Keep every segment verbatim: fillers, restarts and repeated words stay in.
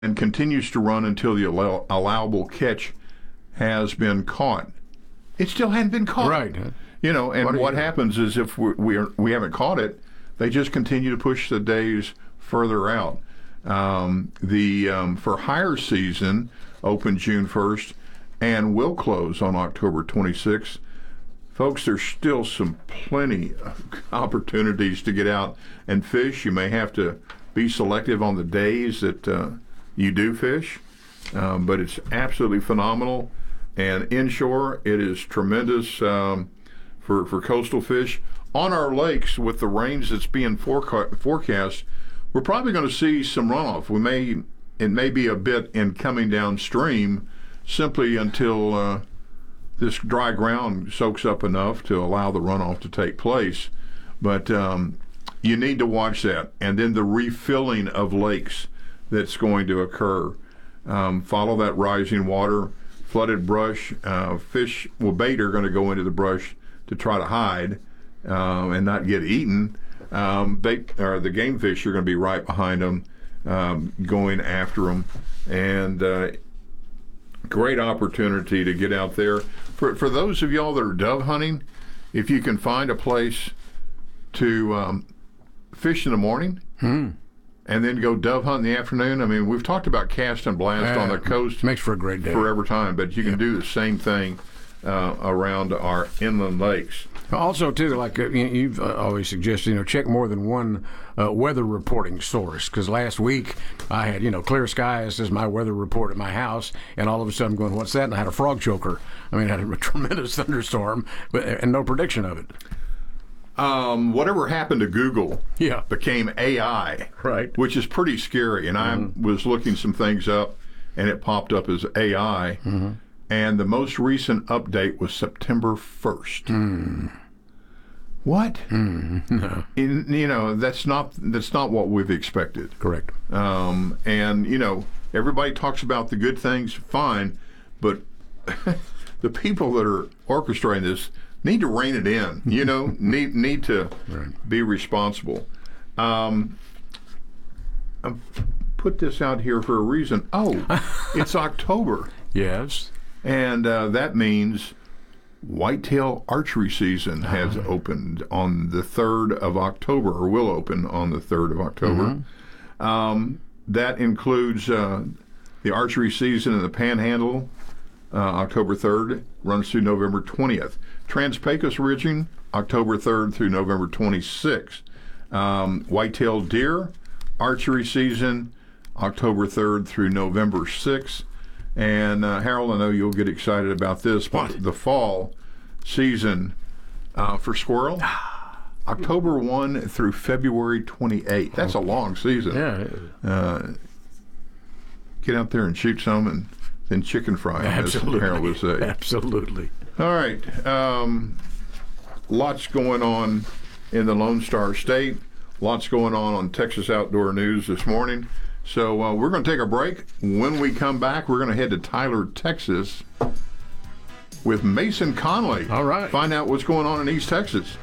and continues to run until the allow- allowable catch has been caught. It still hadn't been caught. Right. You know, and what, what you... happens is if we we, are, we haven't caught it, they just continue to push the days further out. Um, the um, for hire season opened June first and will close on October twenty-sixth. Folks, there's still some plenty of opportunities to get out and fish. You may have to be selective on the days that uh, you do fish, um, but it's absolutely phenomenal. And inshore, it is tremendous um, for, for coastal fish. On our lakes, with the rains that's being foreca- forecast, we're probably going to see some runoff. We may, it may be a bit in coming downstream, simply until uh, this dry ground soaks up enough to allow the runoff to take place. But um, you need to watch that. And then the refilling of lakes that's going to occur. Um, follow that rising water, flooded brush. Uh, fish, well, bait are going to go into the brush to try to hide uh, and not get eaten. Um, bait, or the game fish are going to be right behind them, um, going after them. And uh, great opportunity to get out there. For for those of y'all that are dove hunting, if you can find a place to um, fish in the morning hmm. and then go dove hunt in the afternoon. I mean, we've talked about cast and blast uh, on the coast. Makes for a great day. Forever time, but you can yep. do the same thing uh, around our inland lakes. Also, too, like uh, you've uh, always suggested, you know, check more than one uh, weather reporting source. Because last week I had, you know, clear skies as my weather report at my house, and all of a sudden going, what's that? And I had a frog choker. I mean, I had a tremendous thunderstorm, but and no prediction of it. Um, whatever happened to Google yeah. became A I, right? Which is pretty scary. And mm-hmm. I was looking some things up, and it popped up as A I. Mm-hmm. And the most recent update was September first. Mm. What? Mm, no. In, you know, that's not that's not what we've expected. Correct. Um, and, you know, everybody talks about the good things, fine, but the people that are orchestrating this need to rein it in, you know, need need to right. be be responsible. Um, I put this out here for a reason. Oh, it's October. Yes. And uh, that means whitetail archery season has uh-huh. opened on the third of October, or will open on the third of October. Mm-hmm. Um, that includes uh, the archery season in the Panhandle, uh, October third, runs through November twentieth. Trans-Pecos Ridging, October third through November twenty-sixth. Um, whitetail deer, archery season, October third through November sixth. And uh, Harold, I know you'll get excited about this, but what? the fall season uh, for squirrel, October first through February twenty-eighth. That's a long season. Yeah. Uh, get out there and shoot some, and then chicken fry, Absolutely. as Harold would say. Absolutely. All right. Um, lots going on in the Lone Star State. Lots going on on Texas Outdoor News this morning. So uh, we're going to take a break. When we come back, we're going to head to Tyler, Texas with Mason Conley. All right. Find out what's going on in East Texas.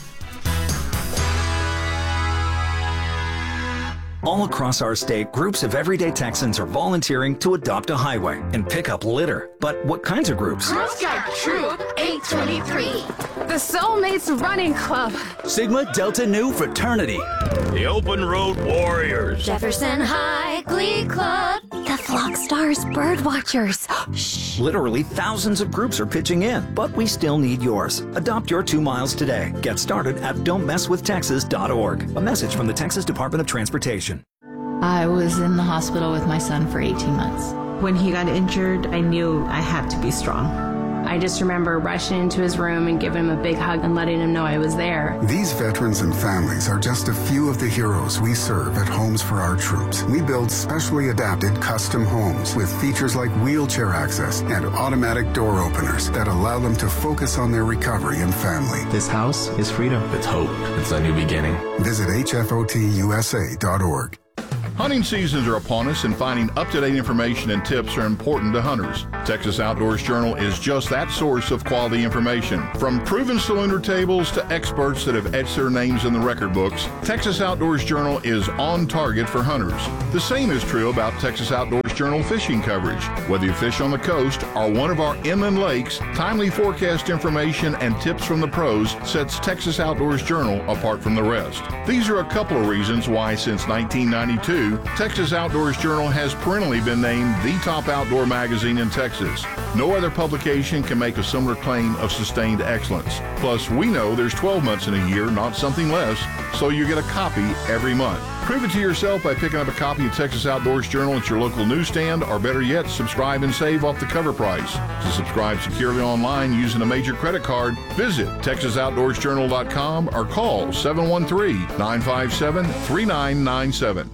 All across our state, groups of everyday Texans are volunteering to adopt a highway and pick up litter. But what kinds of groups? Girl Scout Troop eight twenty-three. The Soulmates Running Club. Sigma Delta Nu Fraternity. The Open Road Warriors. Jefferson High Glee Club. The Flock Stars Bird Watchers. Shh. Literally thousands of groups are pitching in, but we still need yours. Adopt your two miles today. Get started at don't mess with texas dot org. A message from the Texas Department of Transportation. I was in the hospital with my son for eighteen months. When he got injured, I knew I had to be strong. I just remember rushing into his room and giving him a big hug and letting him know I was there. These veterans and families are just a few of the heroes we serve at Homes for Our Troops. We build specially adapted custom homes with features like wheelchair access and automatic door openers that allow them to focus on their recovery and family. This house is freedom. It's hope. It's a new beginning. Visit H F O T U S A dot org. Hunting seasons are upon us, and finding up-to-date information and tips are important to hunters. Texas Outdoors Journal is just that source of quality information. From proven salooner tables to experts that have etched their names in the record books, Texas Outdoors Journal is on target for hunters. The same is true about Texas Outdoors Journal fishing coverage. Whether you fish on the coast or one of our inland lakes, timely forecast information and tips from the pros sets Texas Outdoors Journal apart from the rest. These are a couple of reasons why since nineteen ninety-two, Texas Outdoors Journal has perennially been named the top outdoor magazine in Texas. No other publication can make a similar claim of sustained excellence. Plus, we know there's twelve months in a year, not something less, so you get a copy every month. Prove it to yourself by picking up a copy of Texas Outdoors Journal at your local newsstand, or better yet, subscribe and save off the cover price. To subscribe securely online using a major credit card, visit texas outdoors journal dot com or call seven one three, nine five seven, three nine nine seven.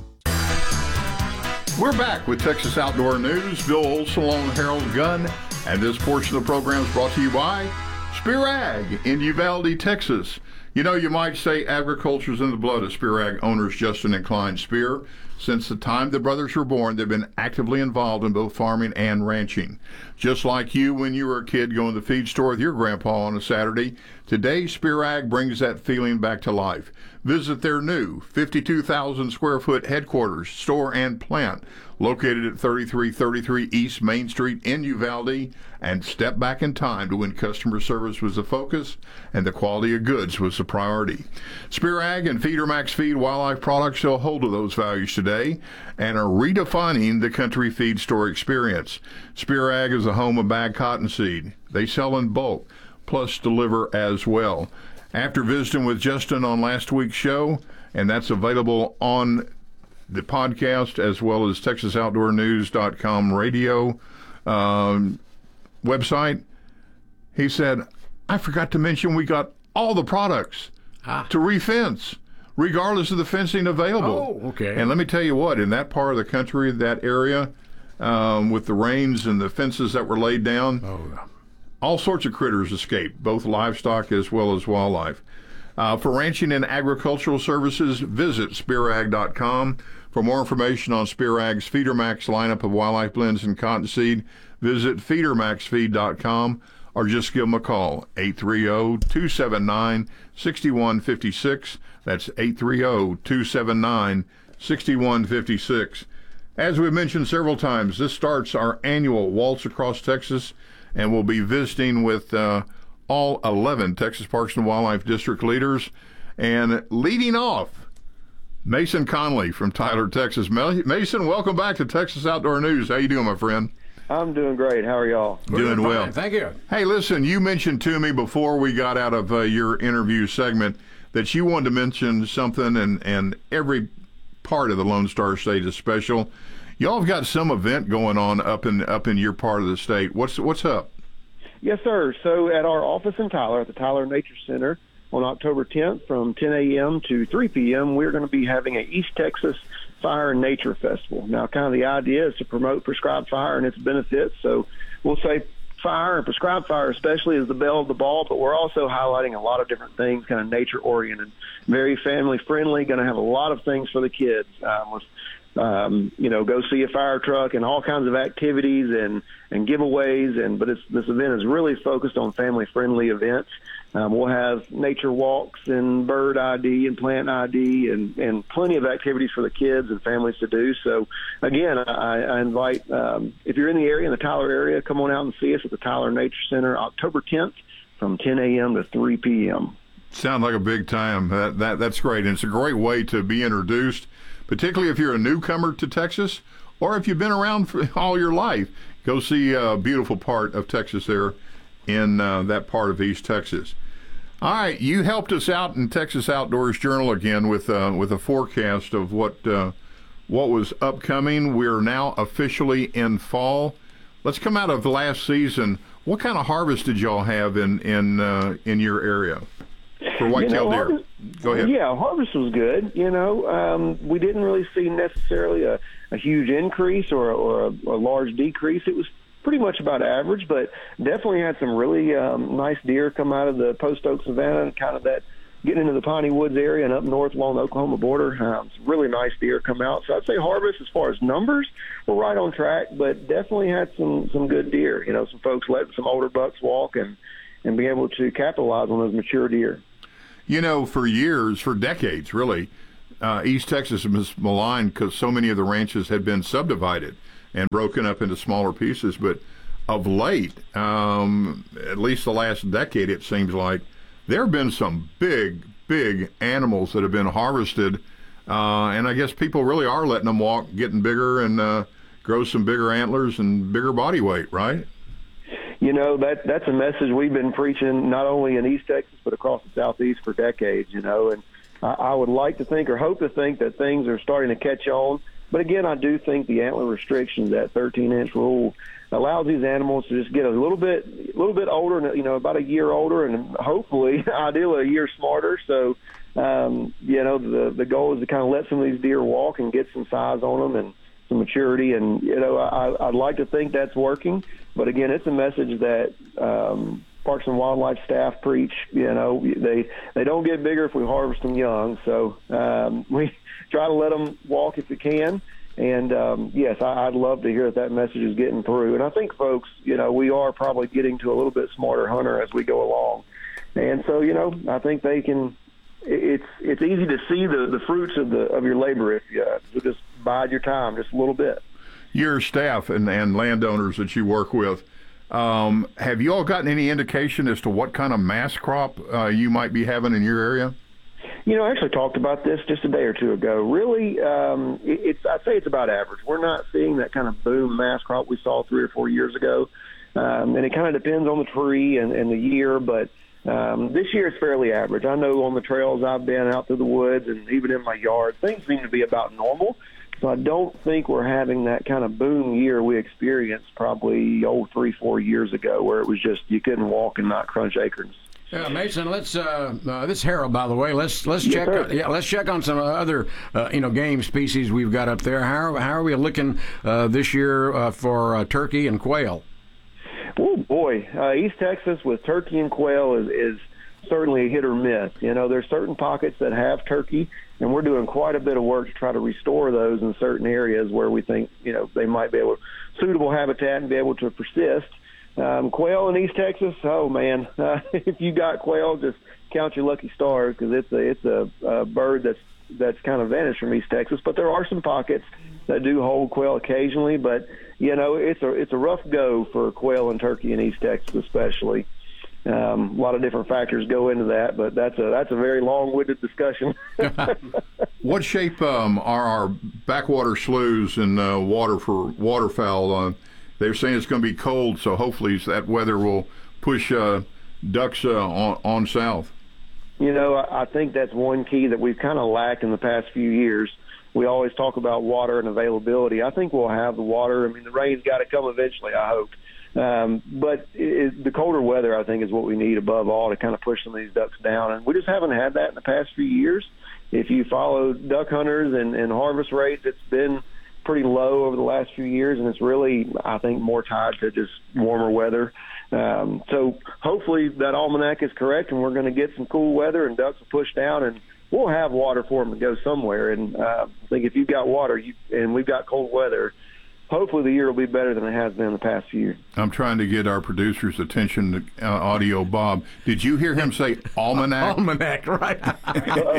We're back with Texas Outdoor News. Bill Olson along with Harold Gunn, and this portion of the program is brought to you by Spear Ag in Uvalde, Texas. You know, you might say agriculture's in the blood of Spear Ag owners Justin and Klein Spear. Since the time the brothers were born, they've been actively involved in both farming and ranching. Just like you when you were a kid going to the feed store with your grandpa on a Saturday, today Spear Ag brings that feeling back to life. Visit their new fifty-two thousand square foot headquarters, store, and plant located at thirty-three thirty-three East Main Street in Uvalde, and step back in time to when customer service was the focus and the quality of goods was the priority. Spear Ag and Feeder Max Feed wildlife products still hold to those values today and are redefining the country feed store experience. Spear Ag is the home of bag cottonseed. They sell in bulk, plus deliver as well. After visiting with Justin on last week's show, and that's available on the podcast as well as texas outdoor news dot com radio um, website, he said, I forgot to mention we got all the products ah. to refence, regardless of the fencing available. Oh, okay. And let me tell you what, in that part of the country, that area, um, with the rains and the fences that were laid down, oh. all sorts of critters escaped, both livestock as well as wildlife. Uh, for ranching and agricultural services, visit spear ag dot com. For more information on Spear Ag's Feeder Max lineup of wildlife blends and cottonseed, visit feeder max feed dot com or just give them a call, eight three zero, two seven nine, six one five six. That's eight three zero, two seven nine, six one five six. As we've mentioned several times, this starts our annual Waltz Across Texas, and we'll be visiting with uh, all eleven Texas Parks and Wildlife District leaders. And leading off, Mason Conley from Tyler, Texas. Mason, welcome back to Texas Outdoor News. How you doing, my friend? I'm doing great. How are y'all? Doing well. Fine. Thank you. Hey, listen, you mentioned to me before we got out of uh, your interview segment that you wanted to mention something, and, and every part of the Lone Star State is special. Y'all have got some event going on up in up in your part of the state. What's what's up? Yes, sir. So at our office in Tyler, at the Tyler Nature Center, on October tenth from ten a.m. to three p.m., we're going to be having a East Texas Fire and Nature Festival. Now, kind of the idea is to promote prescribed fire and its benefits. So we'll say fire and prescribed fire especially is the belle of the ball, but we're also highlighting a lot of different things, kind of nature-oriented, very family-friendly, going to have a lot of things for the kids. Um, with, um, you know, go see a fire truck and all kinds of activities and, and giveaways. And But it's, this event is really focused on family-friendly events. Um, we'll have nature walks and bird I D and plant I D and, and plenty of activities for the kids and families to do. So, again, I, I invite, um, if you're in the area, in the Tyler area, come on out and see us at the Tyler Nature Center October tenth from ten a.m. to three p.m. Sounds like a big time. That, that That's great. And it's a great way to be introduced, particularly if you're a newcomer to Texas or if you've been around for all your life. Go see a beautiful part of Texas there in uh, that part of East Texas. All right, you helped us out in Texas Outdoors Journal again with uh, with a forecast of what uh, what was upcoming. We're now officially in fall. Let's come out of the last season. What kind of harvest did y'all have in in uh, in your area for whitetail you know, deer? Go ahead. Yeah, harvest was good. You know, um, we didn't really see necessarily a, a huge increase or or a, a large decrease. It was pretty much about average, but definitely had some really um, nice deer come out of the Post Oak Savannah and kind of that getting into the Piney Woods area and up north along the Oklahoma border, um, some really nice deer come out. So I'd say harvest, as far as numbers, we're right on track, but definitely had some some good deer. You know, some folks letting some older bucks walk and, and be able to capitalize on those mature deer. You know, for years, for decades, really, uh, East Texas was maligned because so many of the ranches had been subdivided and broken up into smaller pieces. But of late, um, at least the last decade, it seems like, there have been some big, big animals that have been harvested, uh, and I guess people really are letting them walk, getting bigger, and uh, grow some bigger antlers and bigger body weight, right? You know, that that's a message we've been preaching not only in East Texas but across the Southeast for decades, you know, and I, I would like to think or hope to think that things are starting to catch on. But again, I do think the antler restrictions, that thirteen-inch rule, allows these animals to just get a little bit, a little bit older, you know, about a year older, and hopefully, ideally, a year smarter. So, um, you know, the the goal is to kind of let some of these deer walk and get some size on them and some maturity. And you know, I, I'd like to think that's working. But again, it's a message that um, Parks and Wildlife staff preach. You know, they they don't get bigger if we harvest them young. So um, we try to let them walk if we can. And, um, yes, I, I'd love to hear that that message is getting through. And I think, folks, you know, we are probably getting to a little bit smarter hunter as we go along. And so, you know, I think they can – it's it's easy to see the, the fruits of the of your labor if you uh, so just bide your time just a little bit. Your staff and, and landowners that you work with, um, have you all gotten any indication as to what kind of mass crop uh, you might be having in your area? You know, I actually talked about this just a day or two ago. Really, um, it, it's I'd say it's about average. We're not seeing that kind of boom mass crop we saw three or four years ago. Um, and it kind of depends on the tree and, and the year, but um, this year it's fairly average. I know on the trails I've been out through the woods and even in my yard, things seem to be about normal. So I don't think we're having that kind of boom year we experienced probably, oh, three, four years ago where it was just you couldn't walk and not crunch acorns. Yeah, Mason. Let's. Uh, uh, this is Harold, by the way. Let's let's Yes, check. sir. On, yeah, let's check on some other uh, you know game species we've got up there. How how are we looking uh, this year uh, for uh, turkey and quail? Oh boy, uh, East Texas with turkey and quail is, is certainly a hit or miss. You know, there's certain pockets that have turkey, and we're doing quite a bit of work to try to restore those in certain areas where we think you know they might be able suitable habitat and be able to persist. Um, quail in East Texas, oh man! Uh, if you got quail, just count your lucky stars because it's a it's a, a bird that's that's kind of vanished from East Texas. But there are some pockets that do hold quail occasionally. But you know, it's a it's a rough go for quail and turkey in East Texas, especially. Um, a lot of different factors go into that, but that's a that's a very long-winded discussion. What shape um, are our backwater sloughs and uh, water for waterfowl? Uh, They're saying it's going to be cold, so hopefully that weather will push uh, ducks uh, on, on south. You know, I think that's one key that we've kind of lacked in the past few years. We always talk about water and availability. I think we'll have the water. I mean, the rain's got to come eventually, I hope. Um, but it, the colder weather, I think, is what we need above all to kind of push some of these ducks down. And we just haven't had that in the past few years. If you follow duck hunters and, and harvest rates, it's been – pretty low over the last few years, and it's really, I think, more tied to just warmer weather. Um, so hopefully that almanac is correct, and we're going to get some cool weather, and ducks will push down, and we'll have water for them to go somewhere. And uh, I think if you've got water you, and we've got cold weather, hopefully the year will be better than it has been in the past few years. I'm trying to get our producer's attention, uh, audio Bob. Did you hear him say almanac? Almanac, right? Uh-oh.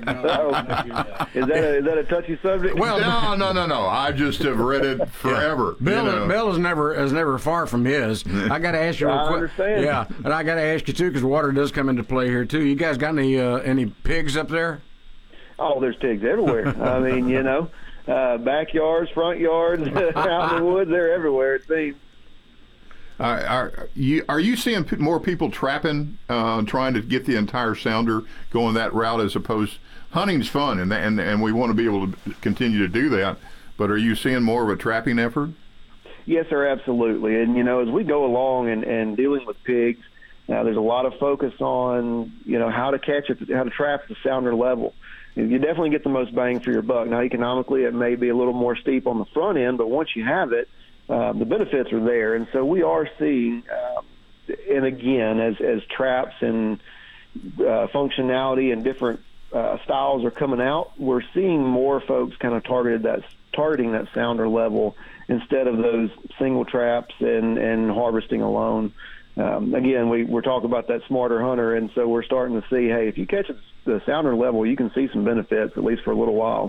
Uh-oh. Is that a, is that a touchy subject? Well, no, no, no, no. I just have read it forever. Yeah. Bill, you know. Bill is never is never far from his. I got to ask you real I quick. understand. Yeah, and I got to ask you too because water does come into play here too. You guys got any uh, any pigs up there? Oh, there's pigs everywhere. I mean, you know. Uh, backyards, front yards, out in the woods, they're everywhere, it seems. Uh, are, you, are you seeing p- more people trapping, uh, trying to get the entire sounder going that route as opposed hunting's fun, and, and, and we want to be able to continue to do that, but are you seeing more of a trapping effort? Yes, sir, absolutely. And, you know, as we go along and, and dealing with pigs, uh, there's a lot of focus on, you know, how to catch it, how to trap at the sounder level. You definitely get the most bang for your buck. Now, economically, it may be a little more steep on the front end, but once you have it, uh, the benefits are there. And so we are seeing, um, and again, as as traps and uh, functionality and different uh, styles are coming out, we're seeing more folks kind of targeted that targeting that sounder level instead of those single traps and, and harvesting alone. Um, again, we, we're talking about that smarter hunter, and so we're starting to see, hey, if you catch the sounder level, you can see some benefits, at least for a little while.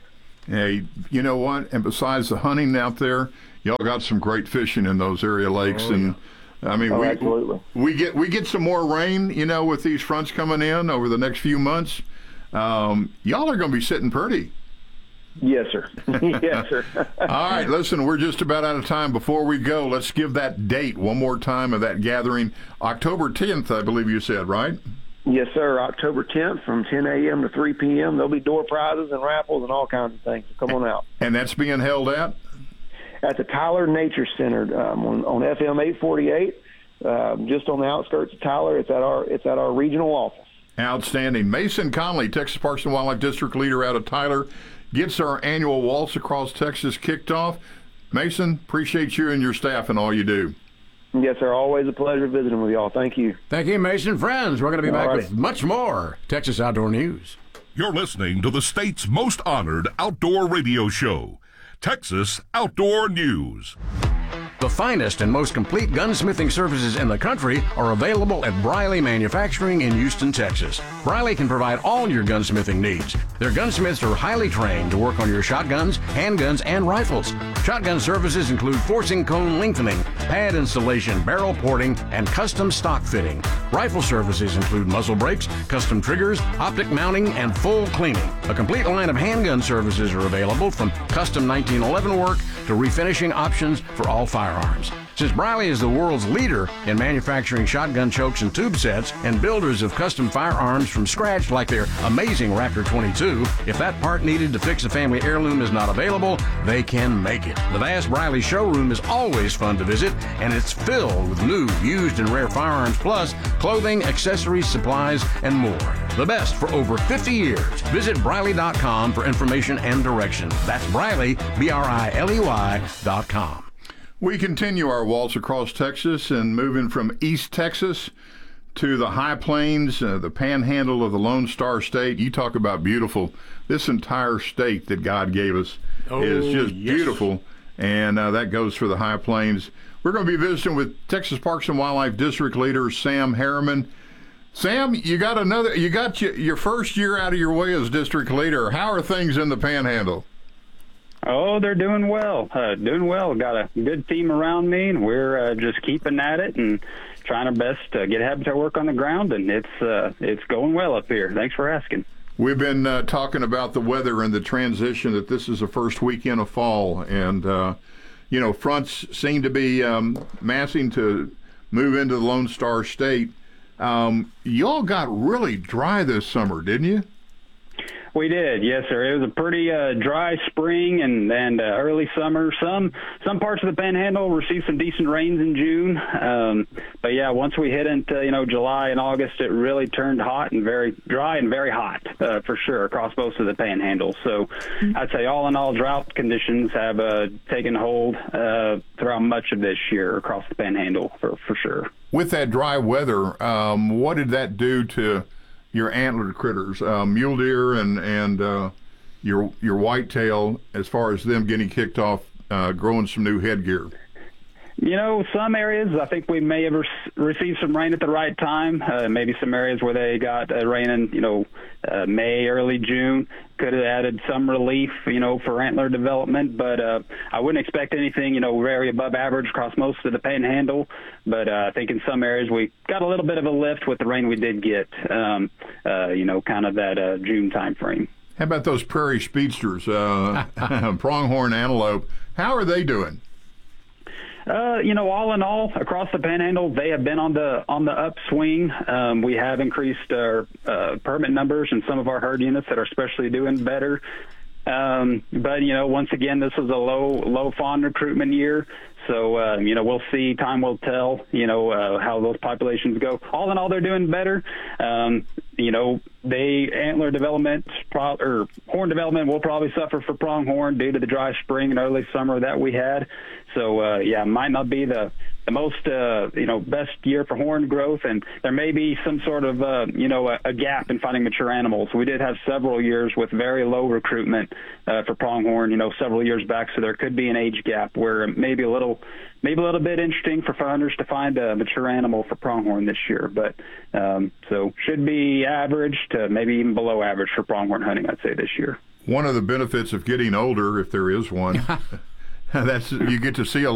Hey, you know what? And besides the hunting out there, y'all got some great fishing in those area lakes. Oh, and I mean, oh, we, absolutely. we get we get some more rain, you know, with these fronts coming in over the next few months. Um, y'all are going to be sitting pretty. Yes, sir. Yes, sir. All right, listen, we're just about out of time. Before we go, let's give that date one more time of that gathering. October tenth, I believe you said, right? Yes, sir. October tenth from ten a.m. to three p.m. There'll be door prizes and raffles and all kinds of things. So come on out. And that's being held at? At the Tyler Nature Center um, on, on F M eight forty-eight, uh, just on the outskirts of Tyler. It's at our it's at our regional office. Outstanding. Mason Conley, Texas Parks and Wildlife District Leader out of Tyler, gets our annual Waltz Across Texas kicked off. Mason, appreciate you and your staff and all you do. Yes, sir. Always a pleasure visiting with y'all. Thank you. Thank you, Mason. Friends, we're going to be back with much more Texas Outdoor News. You're listening to the state's most honored outdoor radio show, Texas Outdoor News. The finest and most complete gunsmithing services in the country are available at Briley Manufacturing in Houston, Texas. Briley can provide all your gunsmithing needs. Their gunsmiths are highly trained to work on your shotguns, handguns, and rifles. Shotgun services include forcing cone lengthening, pad installation, barrel porting, and custom stock fitting. Rifle services include muzzle brakes, custom triggers, optic mounting, and full cleaning. A complete line of handgun services are available, from custom nineteen eleven work to refinishing options for all firearms. Since Briley is the world's leader in manufacturing shotgun chokes and tube sets and builders of custom firearms from scratch like their amazing Raptor twenty-two, if that part needed to fix a family heirloom is not available, they can make it. The vast Briley showroom is always fun to visit, and it's filled with new, used, and rare firearms, plus clothing, accessories, supplies, and more. The best for over fifty years. Visit Briley dot com for information and direction. That's Briley, B R I L E Y dot com. We continue our waltz across Texas and moving from East Texas to the high plains, uh, the panhandle of the Lone Star State. You talk about beautiful. This entire state that God gave us oh, is just yes. beautiful, and uh, that goes for the high plains. We're going to be visiting with Texas Parks and Wildlife District Leader Sam Harriman. Sam, you got another. You got your, your first year out of your way as district leader. How are things in the panhandle? Oh, they're doing well. Uh, doing well. Got a good team around me, and we're uh, just keeping at it and trying our best to get habitat work on the ground, and it's uh, it's going well up here. Thanks for asking. We've been uh, talking about the weather and the transition, that this is the first weekend of fall, and, uh, you know, fronts seem to be um, massing to move into the Lone Star State. Um, y'all got really dry this summer, didn't you? We did, yes, sir. It was a pretty uh, dry spring and and uh, early summer. Some some parts of the Panhandle received some decent rains in June, um, but yeah, once we hit into you know July and August, it really turned hot and very dry and very hot uh, for sure across most of the Panhandle. So mm-hmm. I'd say all in all, drought conditions have uh, taken hold uh, throughout much of this year across the Panhandle for for sure. With that dry weather, um, what did that do to your antlered critters, uh, mule deer and and uh, your your whitetail, as far as them getting kicked off, uh, growing some new headgear? You know, some areas, I think we may have re- received some rain at the right time. Uh, maybe some areas where they got uh, rain in, you know, uh, May, early June, could have added some relief, you know, for antler development. But uh, I wouldn't expect anything, you know, very above average across most of the Panhandle. But uh, I think in some areas we got a little bit of a lift with the rain we did get, um, uh, you know, kind of that uh, June time frame. How about those prairie speedsters, uh, pronghorn antelope? How are they doing? Uh, you know, all in all, across the Panhandle, they have been on the on the upswing. Um, we have increased our uh, permit numbers and some of our herd units that are especially doing better. Um, but, you know, once again, this is a low low fawn recruitment year. So, uh, you know, we'll see. Time will tell, you know, uh, how those populations go. All in all, they're doing better. Um, you know, they antler development pro- or horn development will probably suffer for pronghorn due to the dry spring and early summer that we had. So, uh, yeah, might not be the the most, uh, you know, best year for horn growth, and there may be some sort of, uh, you know, a, a gap in finding mature animals. We did have several years with very low recruitment uh, for pronghorn, you know, several years back, so there could be an age gap where it may be a little, maybe a little bit interesting for hunters to find a mature animal for pronghorn this year. But um, so should be average to maybe even below average for pronghorn hunting, I'd say, this year. One of the benefits of getting older, if there is one, that's you get to see a